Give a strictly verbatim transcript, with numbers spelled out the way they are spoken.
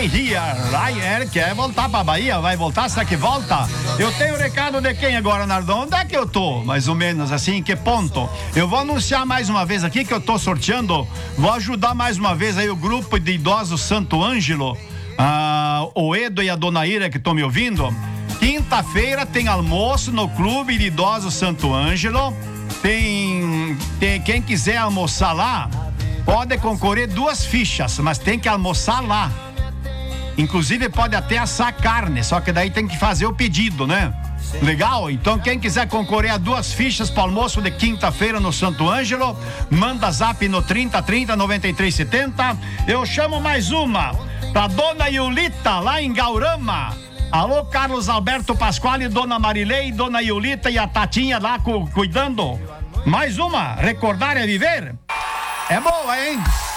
here. Ai, ele quer voltar pra Bahia, vai voltar, será que volta? Eu tenho recado de quem agora, Nardão? Onde é que eu tô? Mais ou menos assim, em que ponto? Eu vou anunciar mais uma vez aqui que eu tô sorteando, vou ajudar mais uma vez aí o grupo de idosos Santo Ângelo, ah, o Edo e a Dona Ira que estão me ouvindo. Quinta-feira tem almoço no Clube de Idosos Santo Ângelo. Tem, tem quem quiser almoçar lá, pode concorrer duas fichas, mas tem que almoçar lá. Inclusive pode até assar carne, só que daí tem que fazer o pedido, né? Legal? Então quem quiser concorrer a duas fichas para o almoço de quinta-feira no Santo Ângelo, manda zap no trinta, trinta, noventa e três, setenta. Eu chamo mais uma, pra Dona Iulita, lá em Gaurama. Alô, Carlos Alberto Pasquale, Dona Marilei, Dona Iulita e a Tatinha lá cu- cuidando. Mais uma, recordar é viver. É boa, hein?